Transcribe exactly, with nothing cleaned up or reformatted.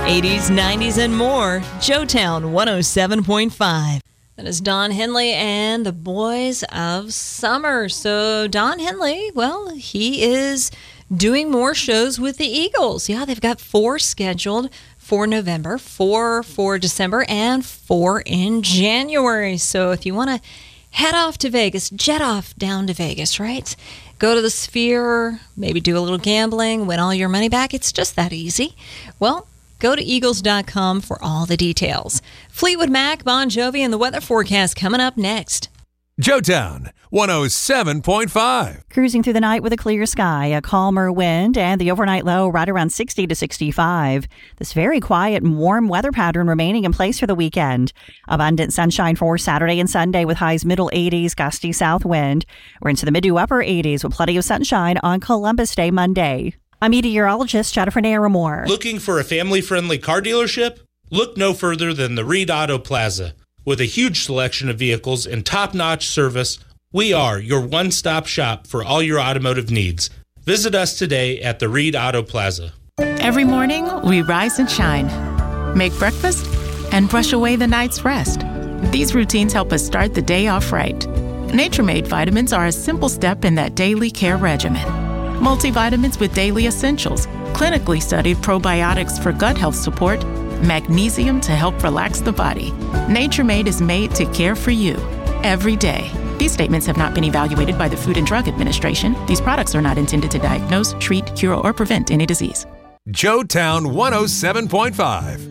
eighties, nineties, and more. Joetown one oh seven point five. That is Don Henley and the Boys of Summer. So Don Henley, well, he is doing more shows with the Eagles. Yeah, they've got four scheduled for November, four for December, and four in January. So if you want to head off to Vegas, jet off down to Vegas, right? Go to the Sphere, maybe do a little gambling, win all your money back. It's just that easy. Well, go to eagles dot com for all the details. Fleetwood Mac, Bon Jovi, and the weather forecast coming up next. Joetown one oh seven point five. Cruising through the night with a clear sky, a calmer wind, and the overnight low right around sixty to sixty-five. This very quiet and warm weather pattern remaining in place for the weekend. Abundant sunshine for Saturday and Sunday with highs middle eighties, gusty south wind. We're into the mid to upper eighties with plenty of sunshine on Columbus Day Monday. I'm meteorologist Jennifer Naramore. Looking for a family-friendly car dealership? Look no further than the Reed Auto Plaza. With a huge selection of vehicles and top-notch service, we are your one-stop shop for all your automotive needs. Visit us today at the Reed Auto Plaza. Every morning, we rise and shine, make breakfast, and brush away the night's rest. These routines help us start the day off right. Nature-Made vitamins are a simple step in that daily care regimen. Multivitamins with daily essentials, clinically studied probiotics for gut health support, magnesium to help relax the body. Nature-Made is made to care for you every day. These statements have not been evaluated by the Food and Drug Administration. These products are not intended to diagnose, treat, cure, or prevent any disease. Joetown one oh seven point five.